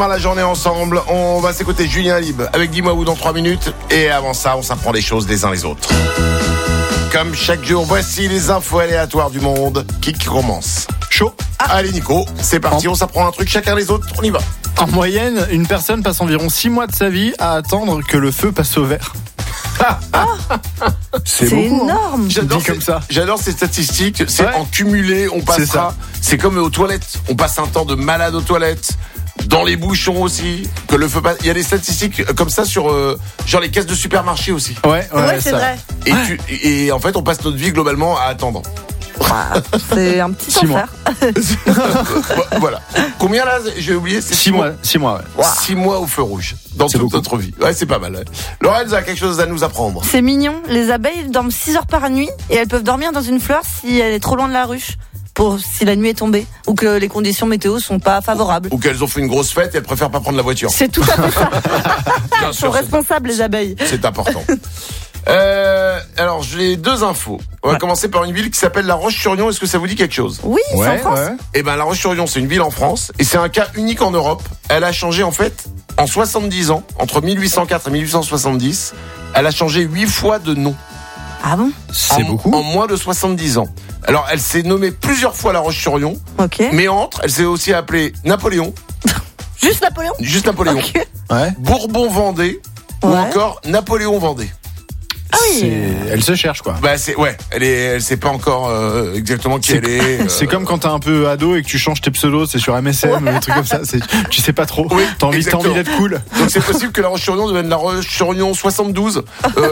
La journée ensemble, on va s'écouter Julien Libre avec Dis-moi où dans 3 minutes. Et avant ça, on s'apprend les choses les uns les autres. Comme chaque jour, voici les infos aléatoires du monde qui commence. Chaud. Allez Nico, c'est parti, on s'apprend un truc chacun les autres, on y va. En moyenne, une personne passe environ 6 mois de sa vie à attendre que le feu passe au vert. C'est beaucoup, énorme. J'adore ces statistiques, c'est en cumulé, on passera. C'est comme aux toilettes, on passe un temps de malade aux toilettes. Dans les bouchons aussi, que le feu passe. Il y a des statistiques comme ça sur genre les caisses de supermarché aussi. Ouais, c'est vrai. Et en fait, on passe notre vie globalement à attendre. C'est un petit enfer. Voilà. Combien là? J'ai oublié. C'est 6 mois. 6 mois, ouais. Wow. 6 mois au feu rouge dans toute notre vie. Ouais, c'est pas mal. Ouais. Lorenz a quelque chose à nous apprendre. C'est mignon. Les abeilles dorment 6 heures par nuit et elles peuvent dormir dans une fleur si elle est trop loin de la ruche. Si la nuit est tombée ou que les conditions météo sont pas favorables. Ou qu'elles ont fait une grosse fête et elles préfèrent pas prendre la voiture. C'est tout à fait ça. Bien sûr, sont responsables les abeilles. C'est important. Alors j'ai 2 infos. On va commencer par une ville qui s'appelle La Roche-sur-Yon. Est-ce que ça vous dit quelque chose? Oui, c'est en France. Eh ben La Roche-sur-Yon, c'est une ville en France et c'est un cas unique en Europe. Elle a changé en fait en 70 ans, entre 1804 et 1870, elle a changé 8 fois de nom. Ah bon? C'est beaucoup. En moins de 70 ans. Alors, elle s'est nommée plusieurs fois La Roche-sur-Yon. Ok. Mais elle s'est aussi appelée Napoléon. Juste Napoléon? Juste Napoléon. Okay. Ouais. Bourbon-Vendée. Ou encore Napoléon-Vendée. Ah oui. Elle se cherche, quoi. Bah, elle sait pas encore exactement qui elle est. C'est comme quand t'es un peu ado et que tu changes tes pseudos, c'est sur MSN ou des trucs comme ça. Tu sais pas trop. Oui, t'as envie d'être cool. Donc c'est possible que La Roche-sur-Yon devienne La Roche-sur-Yon 72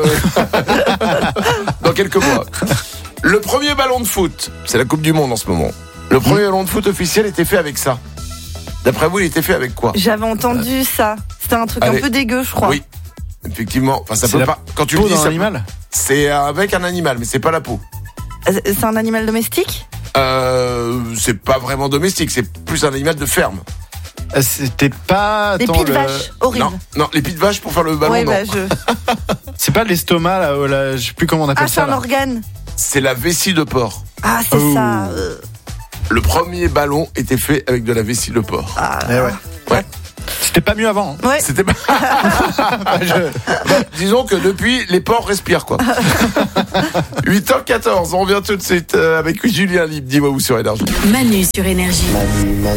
dans quelques mois. Le premier ballon de foot, c'est la Coupe du Monde en ce moment. Le premier ballon de foot officiel était fait avec ça. D'après vous, il était fait avec quoi? J'avais entendu ça. C'était un truc un peu dégueu, je crois. Oui, effectivement. Enfin, ça c'est peut pas. Quand tu peau le dis, d'un ça animal. C'est avec un animal, mais c'est pas la peau. C'est un animal domestique? C'est pas vraiment domestique, c'est plus un animal de ferme. C'était pas. Les pieds de vache, horrible. Non, les pieds de vache pour faire le ballon. Ouais, non. C'est pas l'estomac, là, je sais plus comment on appelle ça. Ah, c'est un organe. C'est la vessie de porc. Ah, c'est ça. Le premier ballon était fait avec de la vessie de porc. Ah. Ouais. C'était pas mieux avant. Ouais. C'était pas. Disons que depuis, les porcs respirent, quoi. 8h14, on revient tout de suite avec Julien Libre. Dis-moi où sur Énergie. Manu sur Énergie. Manu.